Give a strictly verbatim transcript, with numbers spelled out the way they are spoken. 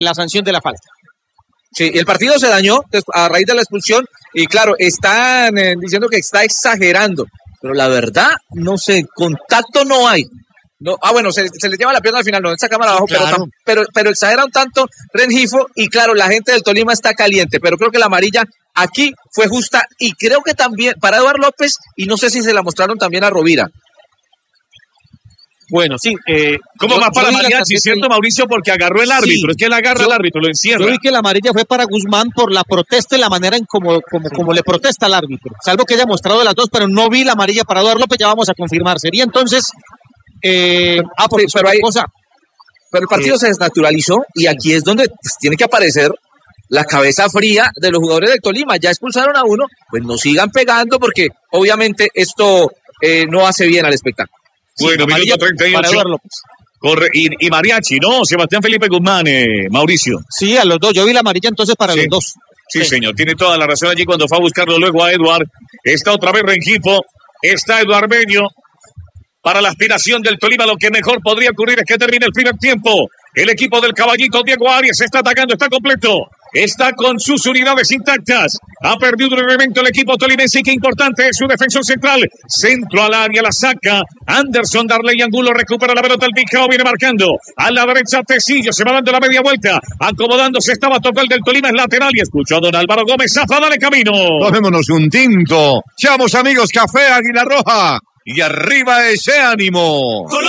la sanción de la falta. Sí, el partido se dañó a raíz de la expulsión y claro, están eh, diciendo que está exagerando, pero la verdad, no sé, contacto no hay. No, ah, bueno, se, se le lleva la pierna al final, no, en esa cámara abajo, claro. pero, pero, pero exagera un tanto Rengifo y claro, la gente del Tolima está caliente, pero creo que la amarilla aquí fue justa y creo que también para Eduardo López y no sé si se la mostraron también a Rovira. Bueno, sí. Eh, ¿Cómo va para Mariachi, cierto, Mauricio? Porque agarró el árbitro. Sí, es que él agarra al árbitro, lo encierra. Yo vi que la amarilla fue para Guzmán por la protesta y la manera en como, como, sí. como le protesta al árbitro. Salvo que haya mostrado las dos, pero no vi la amarilla para Eduardo López, ya vamos a confirmar. Sería entonces... Eh, ah, por, pero, hay, cosa. pero el partido eh, se desnaturalizó y aquí es donde pues, tiene que aparecer la cabeza fría de los jugadores del Tolima. Ya expulsaron a uno, pues no sigan pegando porque obviamente esto eh, no hace bien al espectáculo. Bueno, sí, minuto treinta y ocho. Corre, y, y Mariachi, ¿no? Sebastián Felipe Guzmán, eh, Mauricio. Sí, a los dos. Yo vi la amarilla entonces para sí. los dos. Sí, sí, señor. Tiene toda la razón allí cuando fue a buscarlo luego a Eduard. Está otra vez Rengifo. Está Eduarbeño. Para la aspiración del Tolima, lo que mejor podría ocurrir es que termine el primer tiempo. El equipo del caballito Diego Arias está atacando, está completo. Está con sus unidades intactas. Ha perdido un elemento el equipo tolimense y qué importante es su defensor central. Centro al área, la saca. Anderson Darley Angulo recupera la pelota. El Picao viene marcando. A la derecha Tecillo se va dando la media vuelta. Acomodándose estaba tocando el del Tolima en lateral y escuchó a don Álvaro Gómez. Zafa, dale camino. Tomémonos un tinto. Seamos amigos, café Águila Roja. Y arriba ese ánimo.